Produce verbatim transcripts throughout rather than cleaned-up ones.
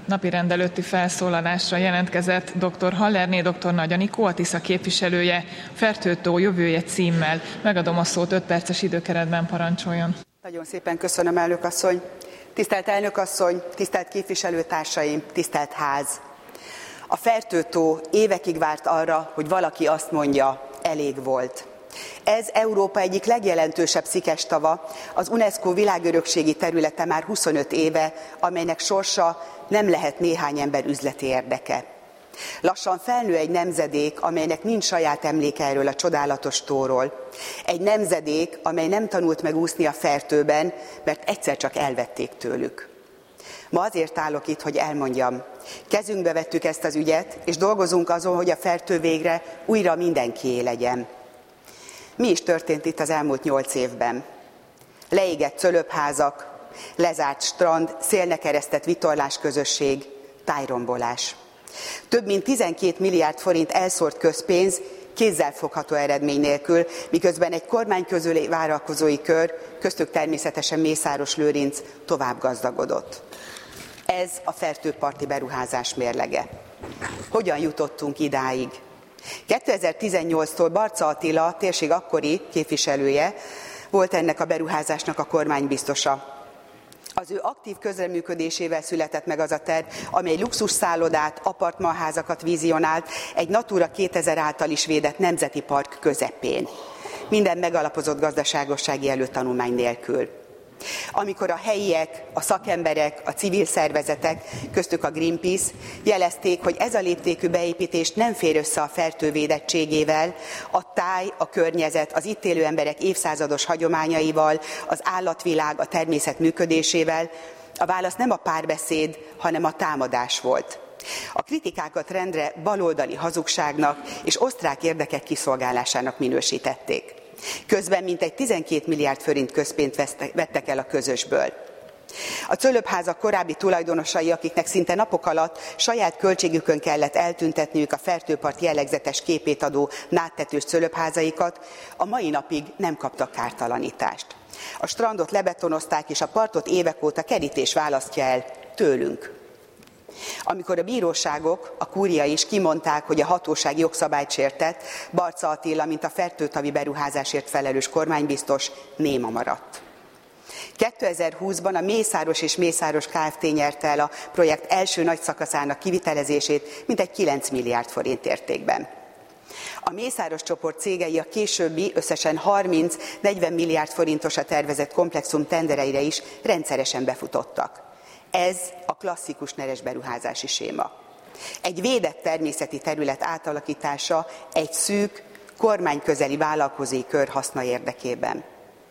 Napirend előtti felszólalásra jelentkezett dr. Hallerné dr. Nagy Anikó, a Tisza képviselője, Fertőtó jövője címmel. Megadom a szót, öt perces időkeretben parancsoljon. Nagyon szépen köszönöm, elnök asszony. Tisztelt elnök asszony, tisztelt képviselőtársaim, tisztelt ház! A Fertőtó évekig várt arra, hogy valaki azt mondja, elég volt. Ez Európa egyik legjelentősebb szikestava, az UNESCO világörökségi területe már huszonöt éve, amelynek sorsa nem lehet néhány ember üzleti érdeke. Lassan felnő egy nemzedék, amelynek nincs saját emléke erről a csodálatos tóról. Egy nemzedék, amely nem tanult meg úszni a Fertőben, mert egyszer csak elvették tőlük. Ma azért állok itt, hogy elmondjam. Kezünkbe vettük ezt az ügyet, és dolgozunk azon, hogy a Fertő végre újra mindenkié legyen. Mi is történt itt az elmúlt nyolc évben? Leégett cölöpházak, lezárt strand, szélnek eresztett vitorlásközösség, tájrombolás. Több mint tizenkét milliárd forint elszórt közpénz kézzelfogható eredmény nélkül, miközben egy kormány közöli vállalkozói kör, köztük természetesen Mészáros Lőrinc tovább gazdagodott. Ez a Fertőparti beruházás mérlege. Hogyan jutottunk idáig? kétezer-tizennyolctól Barca Attila, térség akkori képviselője, volt ennek a beruházásnak a kormánybiztosa. Az ő aktív közreműködésével született meg az a terv, amely luxusszállodát, apartmanházakat vizionált egy Natura kétezer által is védett nemzeti park közepén. Minden megalapozott gazdaságossági előtanulmány nélkül. Amikor a helyiek, a szakemberek, a civil szervezetek, köztük a Greenpeace jelezték, hogy ez a léptékű beépítés nem fér össze a Fertő védettségével, a táj, a környezet, az itt élő emberek évszázados hagyományaival, az állatvilág, a természet működésével, a válasz nem a párbeszéd, hanem a támadás volt. A kritikákat rendre baloldali hazugságnak és osztrák érdekek kiszolgálásának minősítették. Közben mintegy tizenkét milliárd forint közpénzt vettek el a közösből. A cölöpházak korábbi tulajdonosai, akiknek szinte napok alatt saját költségükön kellett eltüntetniük a Fertőpart jellegzetes képét adó nádtetős cölöpházaikat, a mai napig nem kaptak kártalanítást. A strandot lebetonozták, és a partot évek óta kerítés választja el tőlünk. Amikor a bíróságok, a kúria is kimondták, hogy a hatóság jogszabályt sértett, Barca Attila, mint a fertőtavi beruházásért felelős kormánybiztos, néma maradt. kétezer-húszban a Mészáros és Mészáros Kft. Nyerte el a projekt első nagy szakaszának kivitelezését mintegy kilenc milliárd forint értékben. A Mészáros csoport cégei a későbbi összesen harminc-negyven milliárd forintosra tervezett komplexum tendereire is rendszeresen befutottak. Ez a klasszikus neres beruházási séma. Egy védett természeti terület átalakítása egy szűk, kormányközeli vállalkozói kör haszna érdekében.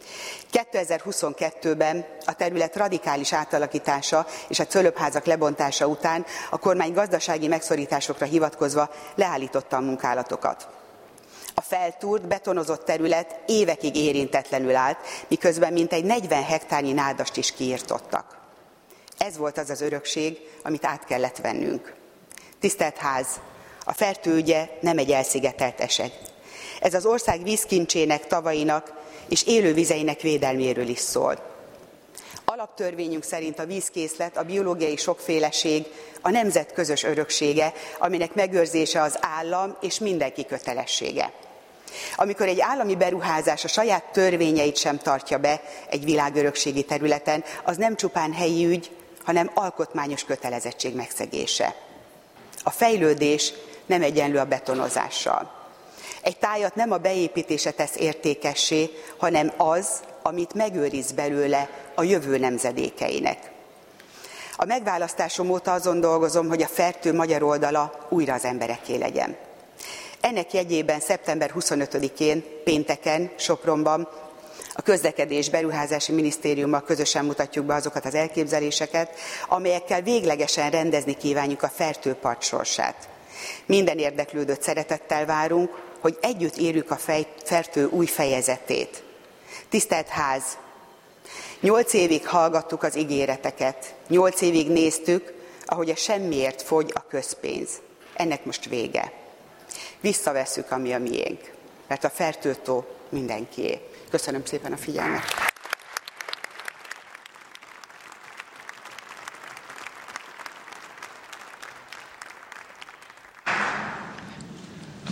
kétezer-huszonkettőben a terület radikális átalakítása és a cölöpházak lebontása után a kormány gazdasági megszorításokra hivatkozva leállította a munkálatokat. A feltúrt, betonozott terület évekig érintetlenül állt, miközben mintegy negyven hektárnyi nádast is kiirtottak. Ez volt az az örökség, amit át kellett vennünk. Tisztelt ház, a Fertő ügye nem egy elszigetelt eset. Ez az ország vízkincsének, tavainak és élővizeinek védelméről is szól. Alaptörvényünk szerint a vízkészlet, a biológiai sokféleség, a nemzet közös öröksége, aminek megőrzése az állam és mindenki kötelessége. Amikor egy állami beruházás a saját törvényeit sem tartja be egy világörökségi területen, az nem csupán helyi ügy, hanem alkotmányos kötelezettség megszegése. A fejlődés nem egyenlő a betonozással. Egy tájat nem a beépítése tesz értékessé, hanem az, amit megőriz belőle a jövő nemzedékeinek. A megválasztásom óta azon dolgozom, hogy a Fertő magyar oldala újra az embereké legyen. Ennek jegyében szeptember huszonötödikén, pénteken, Sopronban a Közlekedés Beruházási Minisztériummal közösen mutatjuk be azokat az elképzeléseket, amelyekkel véglegesen rendezni kívánjuk a Fertőpart sorsát. Minden érdeklődőt szeretettel várunk, hogy együtt írjuk a Fertő új fejezetét. Tisztelt ház! Nyolc évig hallgattuk az ígéreteket, nyolc évig néztük, ahogy a semmiért fogy a közpénz. Ennek most vége. Visszavesszük, ami a miénk, mert a Fertőtó mindenkié. Köszönöm szépen a figyelmet!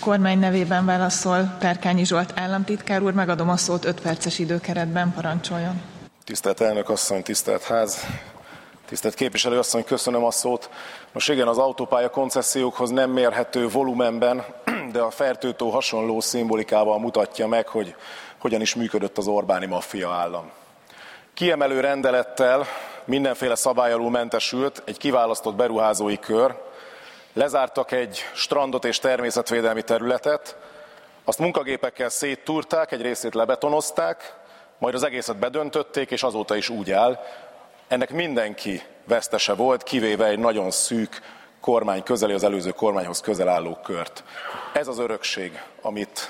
kormány nevében válaszol Perkányi Zsolt államtitkár úr, megadom a szót öt perces időkeretben, parancsoljon. Tisztelt elnök asszony, tisztelt ház, tisztelt képviselő asszony, köszönöm a szót. Most igen, az autópálya koncesziókhoz nem mérhető volumenben, de a Fertőtó hasonló szimbolikával mutatja meg, hogy hogyan is működött az Orbáni maffia állam. Kiemelő rendelettel mindenféle szabály alól mentesült egy kiválasztott beruházói kör, lezártak egy strandot és természetvédelmi területet, azt munkagépekkel széttúrták, egy részét lebetonozták, majd az egészet bedöntötték, és azóta is úgy áll. Ennek mindenki vesztese volt, kivéve egy nagyon szűk kormány közeli, az előző kormányhoz közel álló kört. Ez az örökség, amit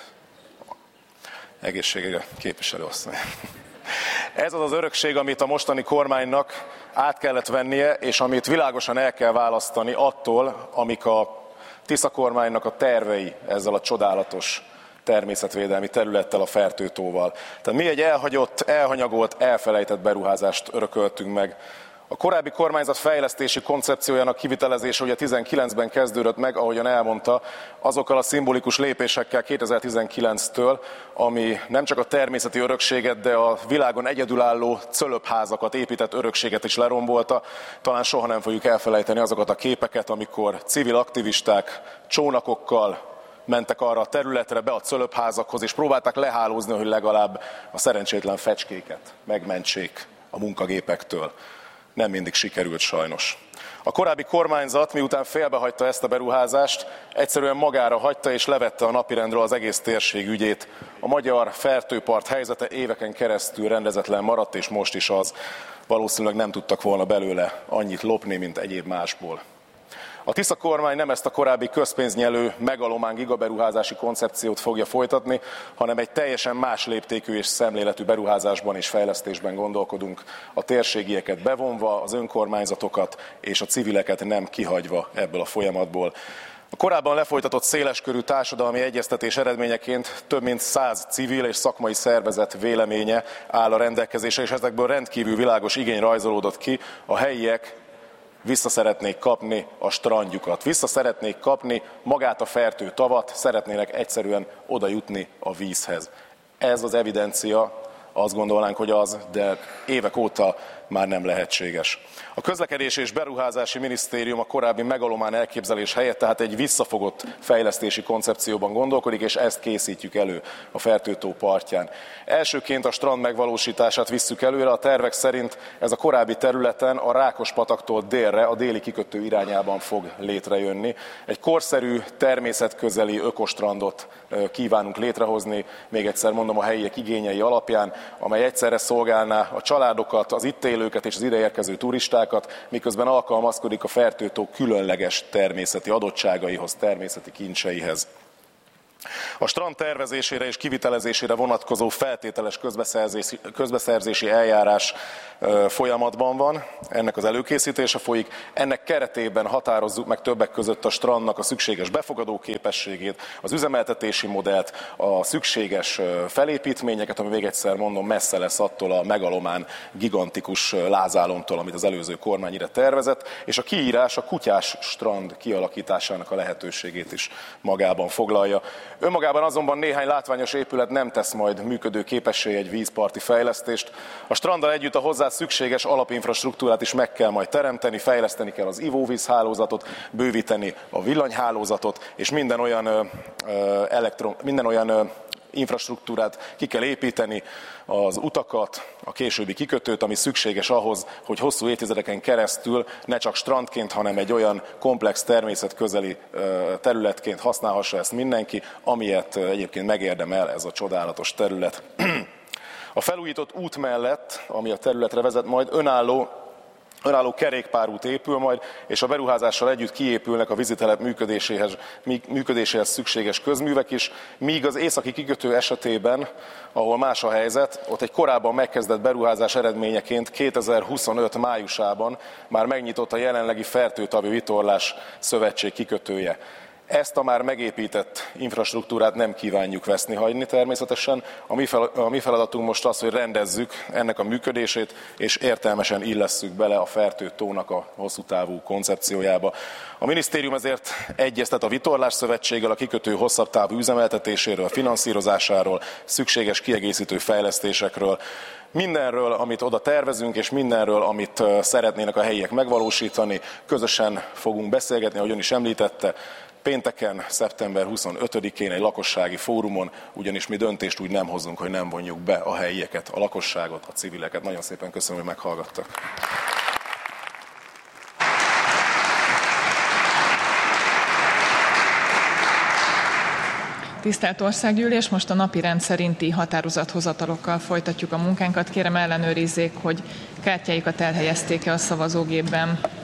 egészségére képviselőasszony. Ez az az örökség, amit a mostani kormánynak át kellett vennie, és amit világosan el kell választani attól, amik a Tisza kormánynak a tervei ezzel a csodálatos természetvédelmi területtel, a Fertőtóval. Tehát mi egy elhagyott, elhanyagolt, elfelejtett beruházást örököltünk meg. A korábbi kormányzat fejlesztési koncepciójának kivitelezése ugye tizenkilencben kezdődött meg, ahogyan elmondta, azokkal a szimbolikus lépésekkel kétezer-tizenkilenctől, ami nem csak a természeti örökséget, de a világon egyedülálló cölöpházakat, épített örökséget is lerombolta. Talán soha nem fogjuk elfelejteni azokat a képeket, amikor civil aktivisták csónakokkal mentek arra a területre, be a cölöpházakhoz, és próbálták lehálózni, hogy legalább a szerencsétlen fecskéket megmentsék a munkagépektől. Nem mindig sikerült sajnos. A korábbi kormányzat, miután félbehagyta ezt a beruházást, egyszerűen magára hagyta és levette a napirendről az egész térség ügyét. A magyar Fertőpart helyzete éveken keresztül rendezetlen maradt, és most is az. Valószínűleg nem tudtak volna belőle annyit lopni, mint egyéb másból. A Tisza kormány nem ezt a korábbi közpénznyelő megalomán gigaberuházási koncepciót fogja folytatni, hanem egy teljesen más léptékű és szemléletű beruházásban és fejlesztésben gondolkodunk, a térségieket bevonva, az önkormányzatokat és a civileket nem kihagyva ebből a folyamatból. A korábban lefolytatott széleskörű társadalmi egyeztetés eredményeként több mint száz civil és szakmai szervezet véleménye áll a rendelkezésre, és ezekből rendkívül világos igény rajzolódott ki. A helyiek vissza szeretnék kapni a strandjukat, vissza szeretnék kapni magát a Fertő tavat, szeretnének egyszerűen oda jutni a vízhez. Ez az evidencia, azt gondolnánk, hogy az, de évek óta már nem lehetséges. A Közlekedési és Beruházási Minisztérium a korábbi megalomán elképzelés helyett tehát egy visszafogott fejlesztési koncepcióban gondolkodik, és ezt készítjük elő a Fertőtó partján. Elsőként a strand megvalósítását visszük előre, a tervek szerint ez a korábbi területen a Rákospataktól délre, a déli kikötő irányában fog létrejönni. Egy korszerű, természetközeli ökostrandot kívánunk létrehozni, még egyszer mondom, a helyiek igényei alapján, amely egyszerre szolgálná a családokat, az itt élőket és az ideérkező turistákat, miközben alkalmazkodik a Fertőtó különleges természeti adottságaihoz, természeti kincseihez. A strand tervezésére és kivitelezésére vonatkozó feltételes közbeszerzési, közbeszerzési eljárás folyamatban van, ennek az előkészítése folyik, ennek keretében határozzuk meg többek között a strandnak a szükséges befogadó képességét, az üzemeltetési modellt, a szükséges felépítményeket, ami még egyszer mondom messze lesz attól a megalomán gigantikus lázálomtól, amit az előző kormány ide tervezett, és a kiírás a kutyás strand kialakításának a lehetőségét is magában foglalja. Önmagában azonban néhány látványos épület nem tesz majd működő képessé egy vízparti fejlesztést. A stranddal együtt a hozzá szükséges alapinfrastruktúrát is meg kell majd teremteni, fejleszteni kell az ivóvízhálózatot, bővíteni a villanyhálózatot, és minden olyan, elektron, minden olyan infrastruktúrát ki kell építeni, az utakat, a későbbi kikötőt, ami szükséges ahhoz, hogy hosszú évtizedeken keresztül ne csak strandként, hanem egy olyan komplex természetközeli területként használhassa ezt mindenki, amilyet egyébként megérdemel ez a csodálatos terület. A felújított út mellett, ami a területre vezet, majd önálló Önálló kerékpárút épül majd, és a beruházással együtt kiépülnek a vízitelep működéséhez, működéséhez szükséges közművek is, míg az északi kikötő esetében, ahol más a helyzet, ott egy korábban megkezdett beruházás eredményeként kétezer-huszonöt májusában már megnyitott a jelenlegi Fertőtavi Vitorlás Szövetség kikötője. Ezt a már megépített infrastruktúrát nem kívánjuk veszni hagyni természetesen. A mi, fel, a mi feladatunk most az, hogy rendezzük ennek a működését, és értelmesen illesszük bele a Fertő-tónak a hosszú távú koncepciójába. A minisztérium ezért egyeztet a Vitorlás Szövetséggel a kikötő hosszabb távú üzemeltetéséről, finanszírozásáról, szükséges kiegészítő fejlesztésekről, mindenről, amit oda tervezünk, és mindenről, amit szeretnének a helyiek megvalósítani. Közösen fogunk beszélgetni, ahogy ön is említette, pénteken, szeptember huszonötödikén egy lakossági fórumon, ugyanis mi döntést úgy nem hozunk, hogy nem vonjuk be a helyieket, a lakosságot, a civileket. Nagyon szépen köszönöm, hogy meghallgattak. Tisztelt Országgyűlés, most a napirend szerinti határozathozatalokkal folytatjuk a munkánkat. Kérem ellenőrizzék, hogy kártyáikat elhelyezték-e a szavazógépben.